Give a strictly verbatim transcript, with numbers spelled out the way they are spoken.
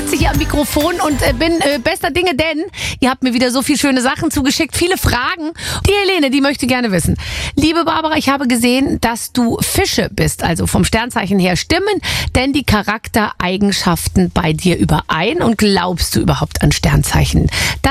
sitze hier am Mikrofon und äh, bin äh, bester Dinge, denn ihr habt mir wieder so viele schöne Sachen zugeschickt, viele Fragen. Die Helene, die möchte gerne wissen. Liebe Barbara, ich habe gesehen, dass du Fische bist, also vom Sternzeichen her. Stimmen denn die Charaktereigenschaften bei dir überein und glaubst du überhaupt an Sternzeichen?